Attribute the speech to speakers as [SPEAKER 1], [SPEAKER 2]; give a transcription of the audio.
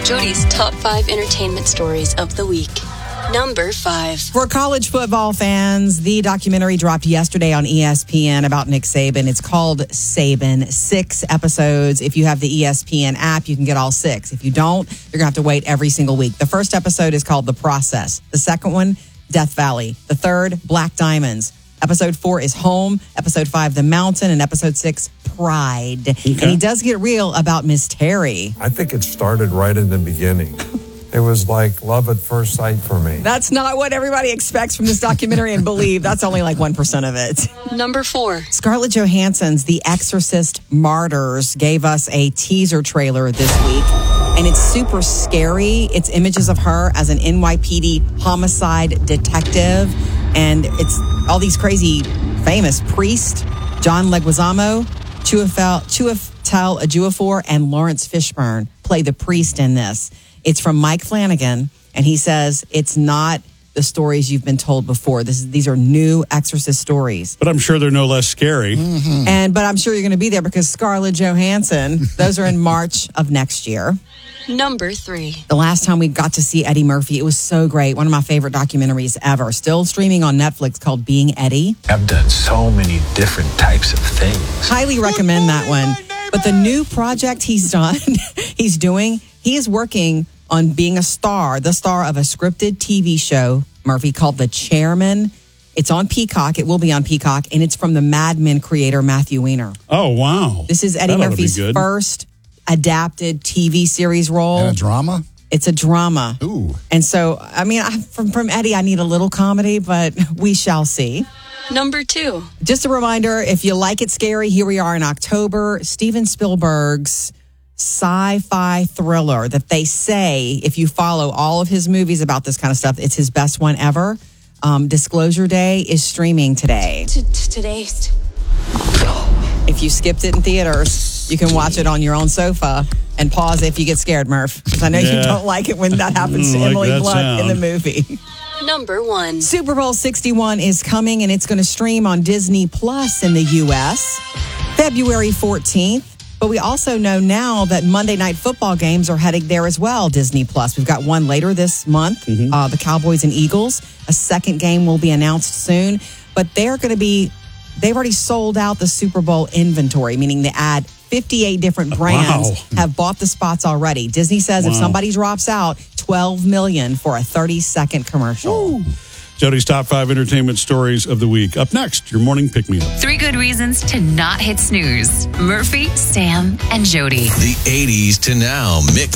[SPEAKER 1] Jody's top 5 entertainment stories of the week. Number 5.
[SPEAKER 2] For college football fans, the documentary dropped yesterday on ESPN about Nick Saban. It's called Saban. 6 episodes. If you have the ESPN app, you can get all 6. If you don't, you're going to have to wait every single week. The first episode is called The Process. The second one, Death Valley. The third, Black Diamonds. Episode 4 is Home. Episode 5, The Mountain. And episode 6, Pride. Okay. And he does get real about Miss Terry.
[SPEAKER 3] I think it started right in the beginning. It was like love at first sight for me.
[SPEAKER 2] That's not what everybody expects from this documentary, and believe that's only like 1% of it.
[SPEAKER 1] Number 4.
[SPEAKER 2] Scarlett Johansson's The Exorcist Martyrs gave us a teaser trailer this week, and it's super scary. It's images of her as an NYPD homicide detective, and it's all these crazy famous priests, John Leguizamo, Chiwetel Ejiofor, and Lawrence Fishburne play the priest in this. It's from Mike Flanagan, and he says it's not the stories you've been told before. These are new Exorcist stories.
[SPEAKER 4] But I'm sure they're no less scary.
[SPEAKER 2] Mm-hmm. But I'm sure you're going to be there because Scarlett Johansson, those are in March of next year.
[SPEAKER 1] Number 3.
[SPEAKER 2] The last time we got to see Eddie Murphy, it was so great. One of my favorite documentaries ever. Still streaming on Netflix, called Being Eddie.
[SPEAKER 5] I've done so many different types of things.
[SPEAKER 2] Highly recommend that one. But the new project he is working on being the star of a scripted TV show, Murphy, called The Chairman. It's on Peacock. It will be on Peacock, and it's from the Mad Men creator, Matthew Weiner.
[SPEAKER 4] Oh, wow.
[SPEAKER 2] This is Eddie Murphy's first adapted TV series role.
[SPEAKER 6] And a drama?
[SPEAKER 2] It's a drama.
[SPEAKER 6] Ooh.
[SPEAKER 2] And so, I mean, from Eddie, I need a little comedy, but we shall see.
[SPEAKER 1] Number 2.
[SPEAKER 2] Just a reminder, if you like it scary, here we are in October. Steven Spielberg's sci-fi thriller that they say, if you follow all of his movies about this kind of stuff, it's his best one ever. Disclosure Day is streaming today.
[SPEAKER 1] Today.
[SPEAKER 2] If you skipped it in theaters, you can watch it on your own sofa and pause if you get scared, Murph. Because I know you don't like it when that happens to Emily Blunt in the movie.
[SPEAKER 1] Number 1.
[SPEAKER 2] Super Bowl 61 is coming, and it's going to stream on Disney Plus in the U.S. February 14th. But we also know now that Monday Night Football games are heading there as well, Disney Plus. We've got one later this month, the Cowboys and Eagles. A second game will be announced soon. But they've already sold out the Super Bowl inventory, meaning they add 58 different brands have bought the spots already. Disney says if somebody drops out, $12 million for a 30-second commercial.
[SPEAKER 4] Ooh. Jody's top 5 entertainment stories of the week. Up next, your morning pick-me-up.
[SPEAKER 7] 3 good reasons to not hit snooze. Murphy, Sam, and Jody.
[SPEAKER 8] The 80s to now mix.